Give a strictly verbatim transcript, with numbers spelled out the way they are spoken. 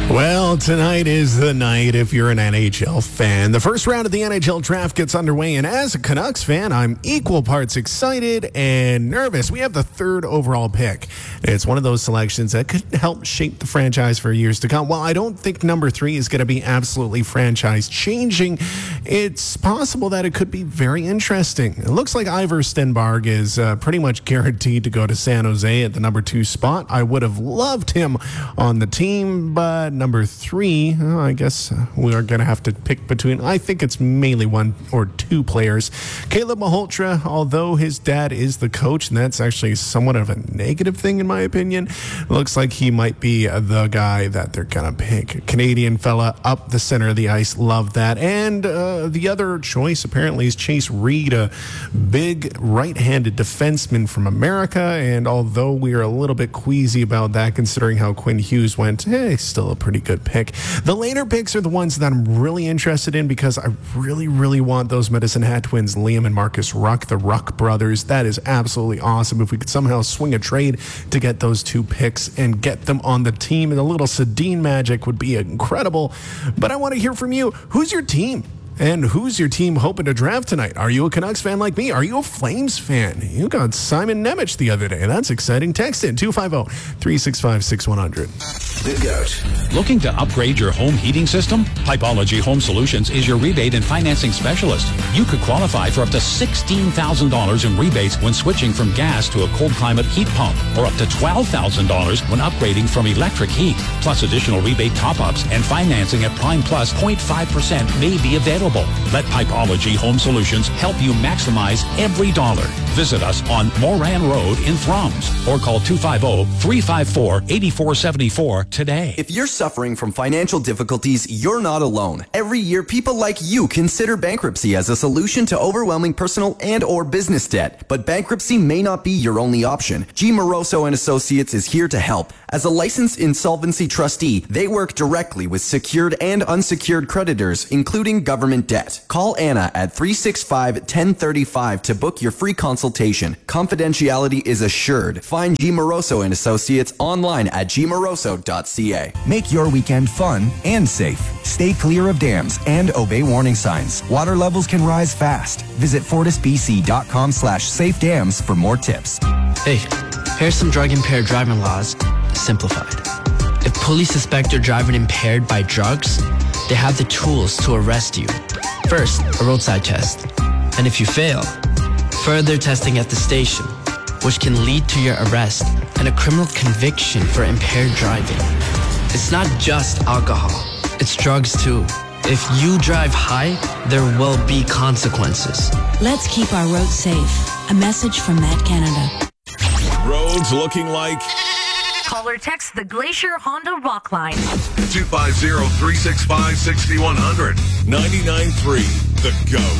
Well, tonight is the night if you're an N H L fan. The first round of the N H L draft gets underway, and as a Canucks fan, I'm equal parts excited and nervous. We have the third overall pick. It's one of those selections that could help shape the franchise for years to come. While I don't think number three is going to be absolutely franchise-changing, it's possible that it could be very interesting. It looks like Ivor Stenberg is uh, pretty much guaranteed to go to San Jose at the number two spot. I would have loved him on the team, but number three, well, I guess we are going to have to pick between, I think it's mainly one or two players. Caleb Malhotra, although his dad is the coach, and that's actually somewhat of a negative thing in my opinion, looks like he might be the guy that they're going to pick. Canadian fella up the center of the ice, love that. And uh, the other choice apparently is Chase Reed, a big right-handed defenseman from America, and although we are a little bit queasy about that considering how Quinn Hughes went, hey, still a pretty good pick. The later picks are the ones that I'm really interested in because I really, really want those Medicine Hat twins, Liam and Marcus Ruck, the Ruck brothers. That is absolutely awesome. If we could somehow swing a trade to get those two picks and get them on the team, and a little Sedin magic would be incredible. But I want to hear from you. Who's your team? And who's your team hoping to draft tonight? Are you a Canucks fan like me? Are you a Flames fan? You got Simon Nemec the other day. That's exciting. Text in two five zero, three six five, six one zero zero. The Goat. Looking to upgrade your home heating system? Pipology Home Solutions is your rebate and financing specialist. You could qualify for up to sixteen thousand dollars in rebates when switching from gas to a cold climate heat pump, or up to twelve thousand dollars when upgrading from electric heat. Plus additional rebate top-ups and financing at Prime Plus zero point five percent may be available. Let Pipology Home Solutions help you maximize every dollar. Visit us on Moran Road in Thrums or call two five zero, three five four, eight four seven four today. If you're suffering from financial difficulties, you're not alone. Every year, people like you consider bankruptcy as a solution to overwhelming personal and or business debt. But bankruptcy may not be your only option. G. Moroso and Associates is here to help. As a licensed insolvency trustee, they work directly with secured and unsecured creditors, including government debt. Call Anna at three six five, one zero three five to book your free consultation. Confidentiality is assured. Find G. Moroso and Associates online at g moroso dot c a. Make your weekend fun and safe. Stay clear of dams and obey warning signs. Water levels can rise fast. Visit fortisbc.com slash safe dams for more tips. Hey, here's some drug-impaired driving laws, simplified. If police suspect you're driving impaired by drugs, they have the tools to arrest you. First, a roadside test. And if you fail, further testing at the station, which can lead to your arrest and a criminal conviction for impaired driving. It's not just alcohol, it's drugs too. If you drive high, there will be consequences. Let's keep our roads safe. A message from Met Canada. Roads looking like... Call or text the Glacier Honda Rock Line. two five zero, three six five, six one zero zero. ninety-nine point three The Goat.